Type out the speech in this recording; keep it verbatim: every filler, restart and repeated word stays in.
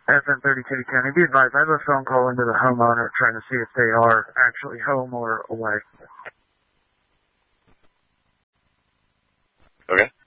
F M thirty-two County, be advised, I have a phone call into the homeowner trying to see if they are actually home or away. Okay.